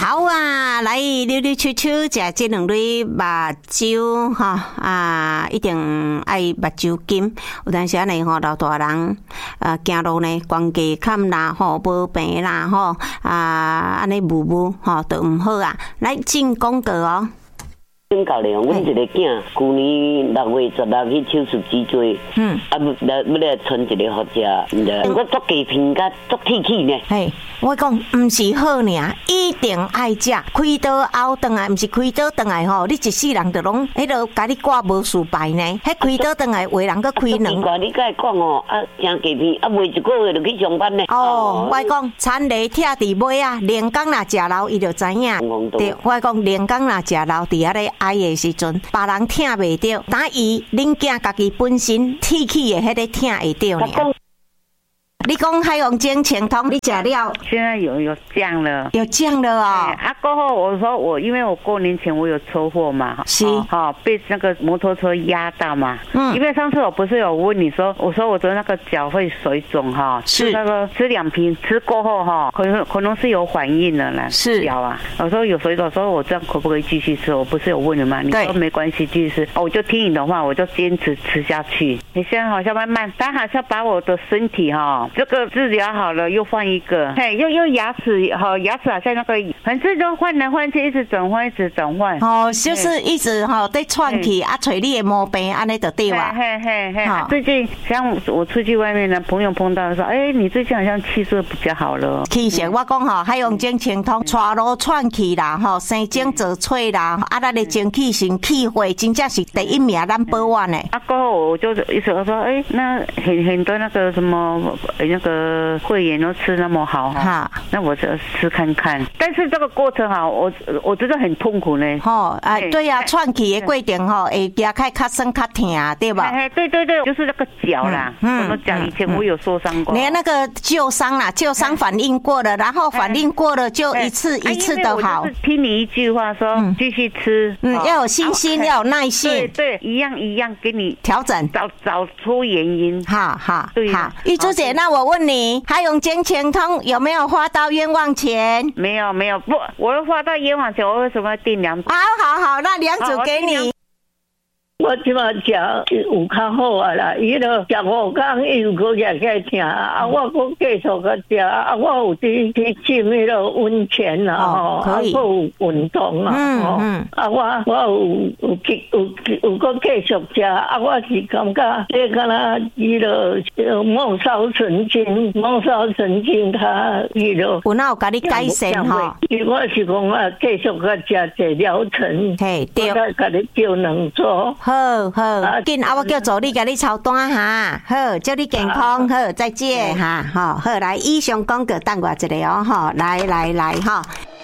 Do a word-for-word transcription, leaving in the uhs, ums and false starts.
好啊，来溜溜秋秋，食这两类目酒哈啊，一定爱目酒金。有当时呢吼，老大人呃行路呢，光加坎啦吼，无病啦吼啊，安尼雾雾吼都唔好啊。来进广告哦。 顶教练，阮一个囝，去年六月十六去手术脊椎，嗯，啊，要要来存一个好食，我足鸡片甲足铁气呢。 嘿，我讲唔是好呢，一定爱食。开刀后转来，唔是开刀转来吼，你一世人就拢迄落甲你挂无事败呢。迄开刀转来，为人个开两。 怪你甲伊讲哦，啊，食鸡片，啊，袂一个月就去上班呢。 哦，我讲产雷拆伫尾啊，连工若食老，伊就知影。对，我讲连工若食老，伫遐咧。哀的时阵，别人听袂到，但伊恁囝家己本身铁气的迄个听会到呢。你讲海洋精全通，你食了？ 现在有有降了， 有降了啊、 哦！啊，过后我说我，因为我过年前我有车祸嘛， 是， 好、哦、被那个摩托车压到嘛。嗯。因为上次我不是有问你说，我说我的那个脚会水肿哈，是那个吃两瓶吃过后哈，可能可能是有反应了啦。 是。 脚啊，我说有水肿，说我这样可不可以继续吃？我不是有问你吗？你说没关系，继续吃。哦，我就听你的话，我就坚持吃下去。你现在好像慢慢，他好像把我的身体哈。这个治疗好了，又换一个，嘿，又又牙齿，好牙齿好像那个，反正都换来换去，一直转换，一直转换。 哦，就是一直哈在串起啊，找你的毛病，安尼就对吧？ 嘿嘿嘿。最近像我出去外面呢，朋友碰到说，哎，你最近好像气色比较好了。 其实我讲哈，海洋精清通，带路串起啦，吼，生精做脆啦，啊，咱的精气神气血真正是第一名，number one 呢。 啊，过后我就一直说，哎，那很很多那个什么那个。呃，会员都吃那么好哈，那我就吃看看。但是这个过程哈，我我觉得很痛苦呢。 哦，哎，对呀、啊，串起的过程吼，会加开较酸较疼，对吧？ 哎，对对对，就是那个脚啦。嗯，我们讲以前我有受伤过。 连那个旧伤啦，旧伤反应过了，然后反应过了就一次一次都好。 我就是听你一句话说，继续吃， 嗯，要有信心，要有耐心。 对对，一样一样给你调整， 找找出原因。 好好，对，好，玉珠姐，那我问你。海洋精全通有没有花到冤枉钱？ 没有没有，不，我要花到冤枉钱，我为什么要订两组？ 好好好，那两组给你。 我即马食有较好啊啦，伊落食五工，伊又搁日日疼啊！我搁继续搁食啊！我有去去浸迄个温泉啦吼，啊，搁有运动啊，吼、嗯嗯，啊，我我有有去有有搁继续食啊！我是感觉这敢若伊落末梢神经，末梢神经它伊落有哪有甲你改善吼？ 我是讲啊，继续搁食这疗程， 嘿，对， 我甲你叫两组。 好好，紧啊！我叫助理甲你抄单哈，好，祝你健康，好，再见哈，好，好来，以上广告等我一下哦，哈，来来来哈。